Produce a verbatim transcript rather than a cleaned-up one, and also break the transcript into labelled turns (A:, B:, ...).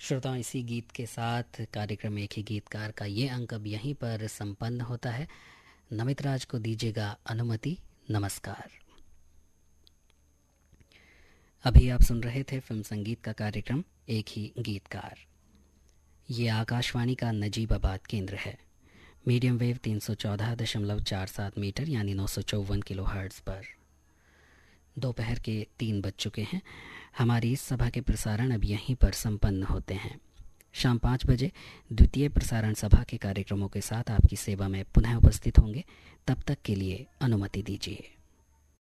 A: श्रोताओं, इसी गीत के साथ कार्यक्रम एक ही गीतकार का ये अंक अब यहीं पर संपन्न होता है। नमित राज को दीजिएगा अनुमति। नमस्कार। अभी आप सुन रहे थे फिल्म संगीत का कार्यक्रम एक ही गीतकार। ये आकाशवाणी का नजीबाबाद केंद्र है। मीडियम वेव तीन सौ चौदह दशमलव चार सात मीटर यानी नौ सौ चौवन किलो हर्ट्ज पर। दोपहर के तीन बज चुके हैं। हमारी इस सभा के प्रसारण अब यहीं पर संपन्न होते हैं। शाम पाँच बजे द्वितीय प्रसारण सभा के कार्यक्रमों के साथ आपकी सेवा में पुनः उपस्थित होंगे। तब तक के लिए अनुमति दीजिए।